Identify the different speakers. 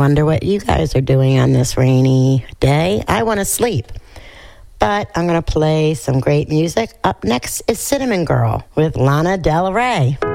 Speaker 1: wonder what you guys are doing on this rainy day. I want to sleep, but I'm going to play some great music. Up next is Cinnamon Girl with Lana Del Rey.